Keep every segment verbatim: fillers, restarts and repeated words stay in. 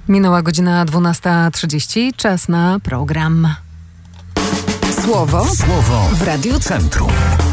Minęła godzina dwunasta trzydzieści. Czas na program. Słowo, Słowo w Radiu Centrum.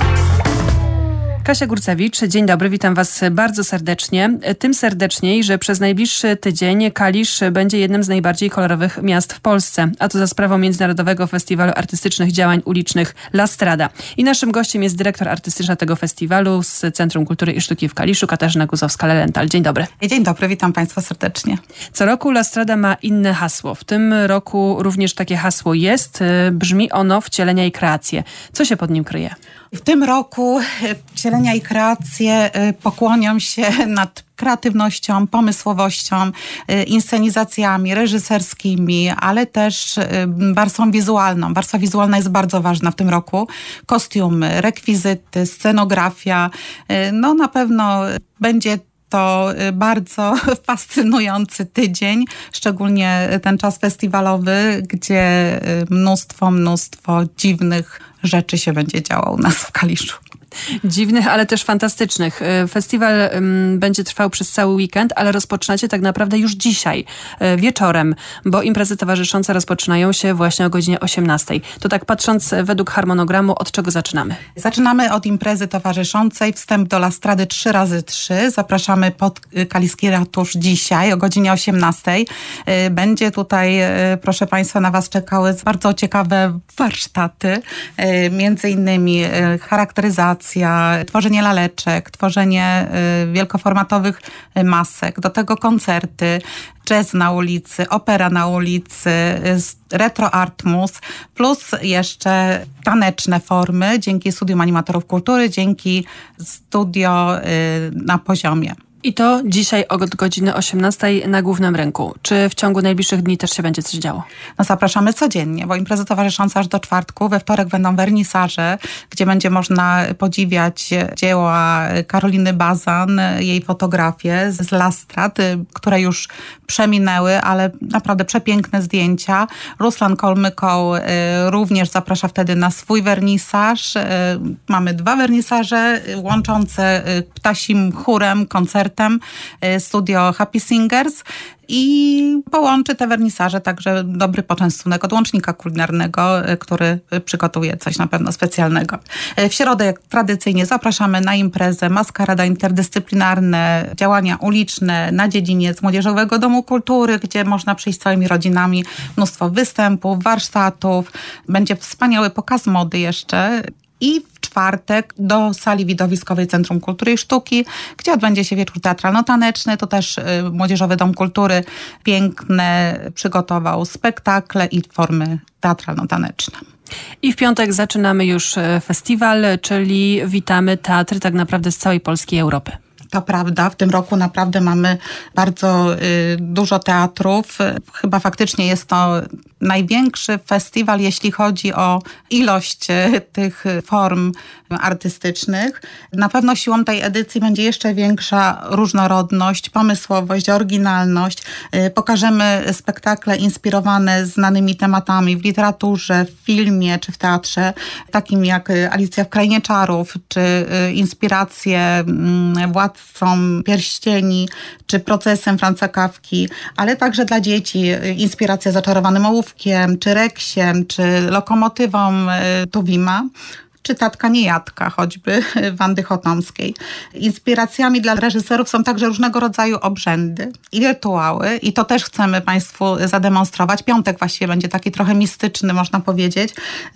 Kasia Górcewicz, dzień dobry, witam Was bardzo serdecznie. Tym serdeczniej, że przez najbliższy tydzień Kalisz będzie jednym z najbardziej kolorowych miast w Polsce, a to za sprawą Międzynarodowego Festiwalu Artystycznych Działań Ulicznych La Strada. I naszym gościem jest dyrektor artystyczna tego festiwalu z Centrum Kultury i Sztuki w Kaliszu, Katarzyna Guzowska-Lelental. Dzień dobry. Dzień dobry, witam Państwa serdecznie. Co roku La Strada ma inne hasło. W tym roku również takie hasło jest. Brzmi ono Wcielenia i kreacje. Co się pod nim kryje? W tym roku Wcielenia i kreacje pokłonią się nad kreatywnością, pomysłowością, inscenizacjami reżyserskimi, ale też warstwą wizualną. Warstwa wizualna jest bardzo ważna w tym roku. Kostiumy, rekwizyty, scenografia. No na pewno będzie to bardzo fascynujący tydzień, szczególnie ten czas festiwalowy, gdzie mnóstwo, mnóstwo dziwnych rzeczy się będzie działo u nas w Kaliszu. Dziwnych, ale też fantastycznych. Festiwal um, będzie trwał przez cały weekend, ale rozpoczynacie tak naprawdę już dzisiaj, y, wieczorem, bo imprezy towarzyszące rozpoczynają się właśnie o godzinie osiemnastej. To tak patrząc według harmonogramu, od czego zaczynamy? Zaczynamy od imprezy towarzyszącej. Wstęp do La Strady trzy razy trzy. Zapraszamy pod Kaliski Ratusz dzisiaj o godzinie osiemnastej. Y, będzie tutaj, y, proszę Państwa, na Was czekały bardzo ciekawe warsztaty. Y, między innymi y, charakteryzacja, tworzenie laleczek, tworzenie y, wielkoformatowych y, masek, do tego koncerty, jazz na ulicy, opera na ulicy, y, retro artmus, plus jeszcze taneczne formy dzięki Studium Animatorów Kultury, dzięki studio y, na poziomie. I to dzisiaj od godziny osiemnastej na Głównym Rynku. Czy w ciągu najbliższych dni też się będzie coś działo? No zapraszamy codziennie, bo imprezy towarzyszące aż do czwartku. We wtorek będą wernisaże, gdzie będzie można podziwiać dzieła Karoliny Bazan, jej fotografie z La Strad, które już przeminęły, ale naprawdę przepiękne zdjęcia. Ruslan Kolmykoł również zaprasza wtedy na swój wernisaż. Mamy dwa wernisaże łączące ptasim chórem, koncertem, studio Happy Singers i połączy te wernisaże także dobry poczęstunek od łącznika kulinarnego, który przygotuje coś na pewno specjalnego. W środę, jak tradycyjnie, zapraszamy na imprezę Maskarada Interdyscyplinarne, działania uliczne na dziedziniec Młodzieżowego Domu Kultury, gdzie można przyjść z całymi rodzinami, mnóstwo występów, warsztatów, będzie wspaniały pokaz mody jeszcze. I w czwartek do sali widowiskowej Centrum Kultury i Sztuki, gdzie odbędzie się wieczór teatralno-taneczny. To też y, Młodzieżowy Dom Kultury piękne przygotował spektakle i formy teatralno-taneczne. I w piątek zaczynamy już festiwal, czyli witamy teatry tak naprawdę z całej Polski i Europy. To prawda, w tym roku naprawdę mamy bardzo y, dużo teatrów. Chyba faktycznie jest to największy festiwal, jeśli chodzi o ilość y, tych form artystycznych. Na pewno siłą tej edycji będzie jeszcze większa różnorodność, pomysłowość, oryginalność. Y, pokażemy spektakle inspirowane znanymi tematami w literaturze, w filmie czy w teatrze, takim jak Alicja w Krainie Czarów, czy y, inspiracje y, Władcą Pierścieni, czy Procesem Franza Kafki, ale także dla dzieci inspiracja Zaczarowanym ołówkiem, czy Reksiem, czy Lokomotywą y, Tuwima, czy Tatka Niejadka, choćby Wandy Chotomskiej. Inspiracjami dla reżyserów są także różnego rodzaju obrzędy i rytuały i to też chcemy Państwu zademonstrować. Piątek właściwie będzie taki trochę mistyczny, można powiedzieć,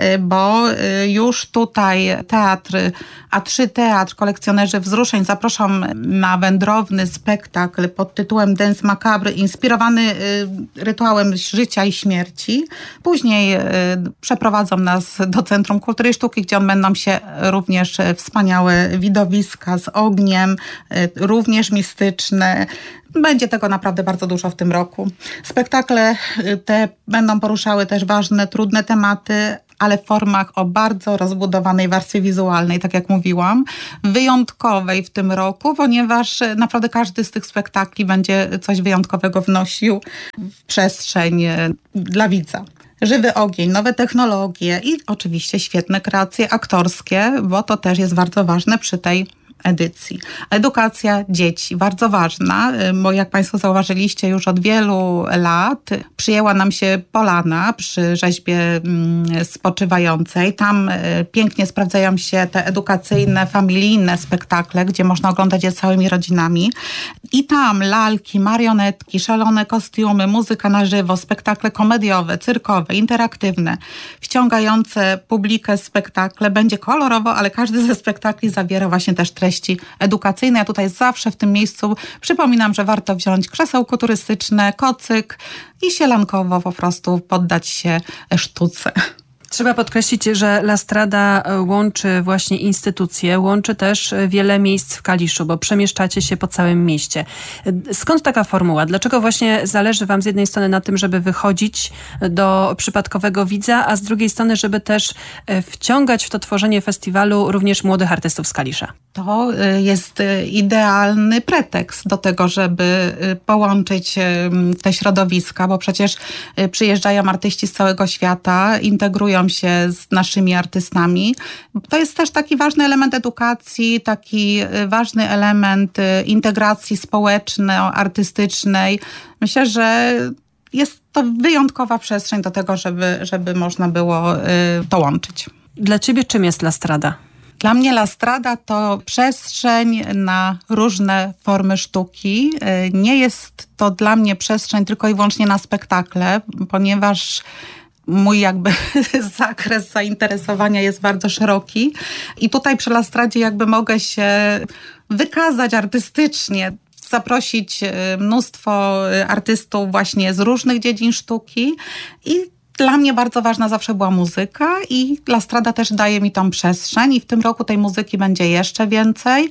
bo już tutaj teatr, A trzy Teatr, kolekcjonerzy wzruszeń zaproszą na wędrowny spektakl pod tytułem Dance Macabre, inspirowany rytuałem życia i śmierci. Później przeprowadzą nas do Centrum Kultury i Sztuki, gdzie on będzie Będą się również wspaniałe widowiska z ogniem, również mistyczne. Będzie tego naprawdę bardzo dużo w tym roku. Spektakle te będą poruszały też ważne, trudne tematy, ale w formach o bardzo rozbudowanej warstwie wizualnej, tak jak mówiłam, wyjątkowej w tym roku, ponieważ naprawdę każdy z tych spektakli będzie coś wyjątkowego wnosił w przestrzeń dla widza. Żywy ogień, nowe technologie i oczywiście świetne kreacje aktorskie, bo to też jest bardzo ważne przy tej edycji. Edukacja dzieci, bardzo ważna, bo jak Państwo zauważyliście, już od wielu lat przyjęła nam się Polana przy rzeźbie spoczywającej. Tam pięknie sprawdzają się te edukacyjne, familijne spektakle, gdzie można oglądać je całymi rodzinami. I tam lalki, marionetki, szalone kostiumy, muzyka na żywo, spektakle komediowe, cyrkowe, interaktywne, wciągające publikę spektakle. Będzie kolorowo, ale każdy ze spektakli zawiera właśnie też treści edukacyjne. Ja tutaj zawsze w tym miejscu przypominam, że warto wziąć krzesełko turystyczne, kocyk i sielankowo po prostu poddać się sztuce. Trzeba podkreślić, że La Strada łączy właśnie instytucje, łączy też wiele miejsc w Kaliszu, bo przemieszczacie się po całym mieście. Skąd taka formuła? Dlaczego właśnie zależy wam z jednej strony na tym, żeby wychodzić do przypadkowego widza, a z drugiej strony, żeby też wciągać w to tworzenie festiwalu również młodych artystów z Kalisza? To jest idealny pretekst do tego, żeby połączyć te środowiska, bo przecież przyjeżdżają artyści z całego świata, integrują się z naszymi artystami. To jest też taki ważny element edukacji, taki ważny element integracji społeczno-artystycznej. Myślę, że jest to wyjątkowa przestrzeń do tego, żeby, żeby można było to łączyć. Dla ciebie czym jest La Strada? Dla mnie La Strada to przestrzeń na różne formy sztuki. Nie jest to dla mnie przestrzeń tylko i wyłącznie na spektakle, ponieważ mój jakby zakres zainteresowania jest bardzo szeroki i tutaj przy La Stradzie jakby mogę się wykazać artystycznie, zaprosić mnóstwo artystów właśnie z różnych dziedzin sztuki i dla mnie bardzo ważna zawsze była muzyka i La Strada też daje mi tą przestrzeń i w tym roku tej muzyki będzie jeszcze więcej,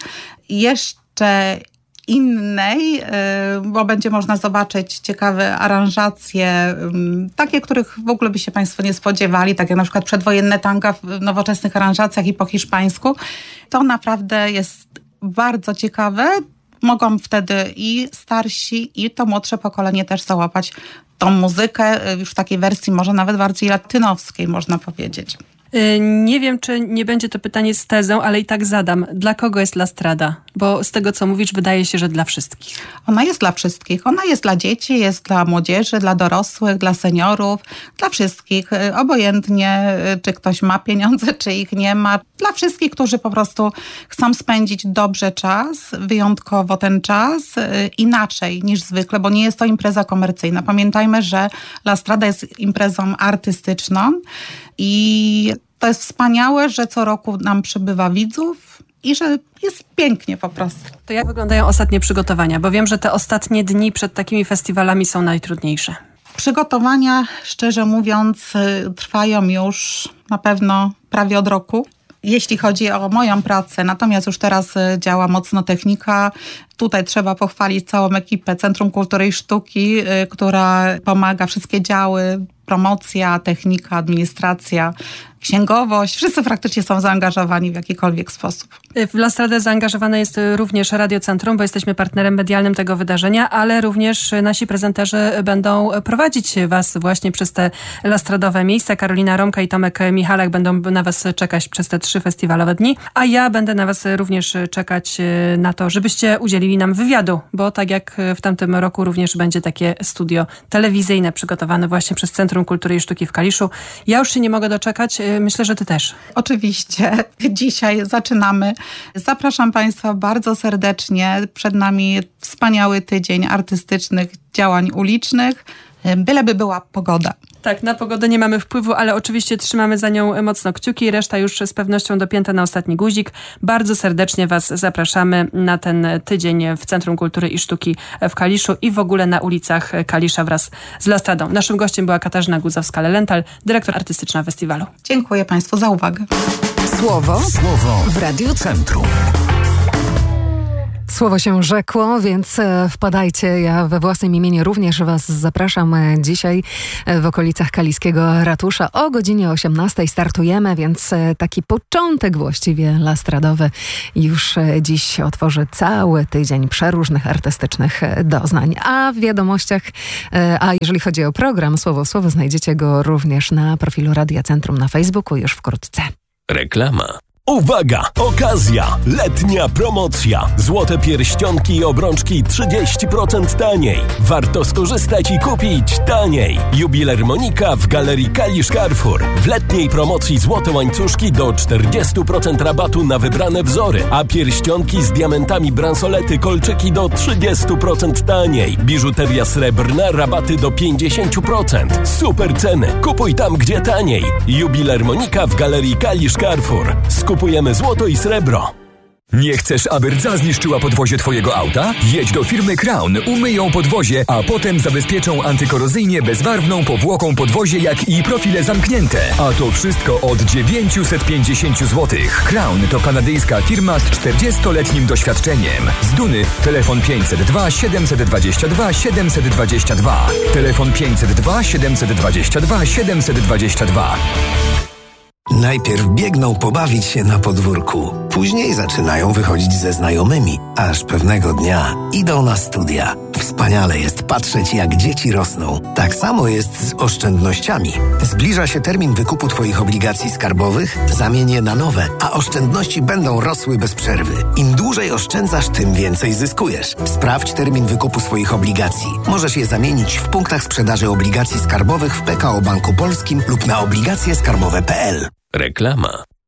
jeszcze innej, bo będzie można zobaczyć ciekawe aranżacje, takie, których w ogóle by się Państwo nie spodziewali, takie na przykład przedwojenne tanga w nowoczesnych aranżacjach i po hiszpańsku. To naprawdę jest bardzo ciekawe. Mogą wtedy i starsi, i to młodsze pokolenie też załapać tą muzykę już w takiej wersji może nawet bardziej latynowskiej, można powiedzieć. Nie wiem, czy nie będzie to pytanie z tezą, ale i tak zadam. Dla kogo jest La Strada? Bo z tego, co mówisz, wydaje się, że dla wszystkich. Ona jest dla wszystkich. Ona jest dla dzieci, jest dla młodzieży, dla dorosłych, dla seniorów, dla wszystkich. Obojętnie, czy ktoś ma pieniądze, czy ich nie ma. Dla wszystkich, którzy po prostu chcą spędzić dobrze czas, wyjątkowo ten czas, inaczej niż zwykle, bo nie jest to impreza komercyjna. Pamiętajmy, że La Strada jest imprezą artystyczną i to jest wspaniałe, że co roku nam przybywa widzów i że jest pięknie po prostu. To jak wyglądają ostatnie przygotowania? Bo wiem, że te ostatnie dni przed takimi festiwalami są najtrudniejsze. Przygotowania, szczerze mówiąc, trwają już na pewno prawie od roku. Jeśli chodzi o moją pracę, natomiast już teraz działa mocno technika. Tutaj trzeba pochwalić całą ekipę Centrum Kultury i Sztuki, która pomaga, wszystkie działy, promocja, technika, administracja, księgowość. Wszyscy praktycznie są zaangażowani w jakikolwiek sposób. W La Stradę zaangażowane jest również Radio Centrum, bo jesteśmy partnerem medialnym tego wydarzenia, ale również nasi prezenterzy będą prowadzić was właśnie przez te lastradowe miejsca. Karolina Romka i Tomek Michalak będą na was czekać przez te trzy festiwalowe dni, a ja będę na was również czekać na to, żebyście udzielili nam wywiadu, bo tak jak w tamtym roku również będzie takie studio telewizyjne przygotowane właśnie przez Centrum Kultury i Sztuki w Kaliszu. Ja już się nie mogę doczekać. Myślę, że ty też. Oczywiście. Dzisiaj zaczynamy. Zapraszam Państwa bardzo serdecznie. Przed nami wspaniały tydzień artystycznych działań ulicznych. Byleby była pogoda. Tak, na pogodę nie mamy wpływu, ale oczywiście trzymamy za nią mocno kciuki. Reszta już z pewnością dopięta na ostatni guzik. Bardzo serdecznie was zapraszamy na ten tydzień w Centrum Kultury i Sztuki w Kaliszu i w ogóle na ulicach Kalisza wraz z La Stradą. Naszym gościem była Katarzyna Guzowska-Lelental, dyrektor artystyczna festiwalu. Dziękuję Państwu za uwagę. Słowo, Słowo w Radiu Centrum. Słowo się rzekło, więc wpadajcie. Ja we własnym imieniu również was zapraszam dzisiaj w okolicach Kaliskiego Ratusza. O godzinie osiemnastej startujemy, więc taki początek właściwie lastradowy już dziś otworzy cały tydzień przeróżnych artystycznych doznań. A w wiadomościach, a jeżeli chodzi o program Słowo w Słowo, znajdziecie go również na profilu Radia Centrum na Facebooku już wkrótce. Reklama. Uwaga! Okazja! Letnia promocja! Złote pierścionki i obrączki trzydzieści procent taniej. Warto skorzystać i kupić taniej. Jubiler Monika w Galerii Kalisz Carrefour. W letniej promocji złote łańcuszki do czterdzieści procent rabatu na wybrane wzory, a pierścionki z diamentami, bransolety, kolczyki do trzydzieści procent taniej. Biżuteria srebrna, rabaty do pięćdziesiąt procent. Super ceny! Kupuj tam, gdzie taniej. Jubiler Monika w Galerii Kalisz Carrefour. Kupujemy złoto i srebro. Nie chcesz, aby rdza zniszczyła podwozie twojego auta? Jedź do firmy Crown, umyją podwozie, a potem zabezpieczą antykorozyjnie bezbarwną powłoką podwozie, jak i profile zamknięte. A to wszystko od dziewięćset pięćdziesiąt złotych. Crown to kanadyjska firma z czterdziestoletnim doświadczeniem. Z Duny telefon pięćset dwa siedemset dwadzieścia dwa siedemset dwadzieścia dwa. Telefon pięćset dwa siedemset dwadzieścia dwa siedemset dwadzieścia dwa. Najpierw biegną pobawić się na podwórku, później zaczynają wychodzić ze znajomymi, aż pewnego dnia idą na studia. Wspaniale jest patrzeć, jak dzieci rosną. Tak samo jest z oszczędnościami. Zbliża się termin wykupu Twoich obligacji skarbowych, zamień je na nowe, a oszczędności będą rosły bez przerwy. Im dłużej oszczędzasz, tym więcej zyskujesz. Sprawdź termin wykupu swoich obligacji. Możesz je zamienić w punktach sprzedaży obligacji skarbowych w P K O Banku Polskim lub na obligacje skarbowe kropka p l. Reklama.